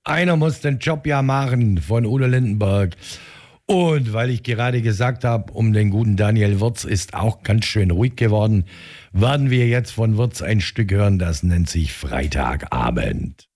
Einer muss den Job ja machen von Udo Lindenberg. Und weil ich gerade gesagt habe, um den guten Daniel Würz ist auch ganz schön ruhig geworden, werden wir jetzt von Würz ein Stück hören, das nennt sich Freitagabend.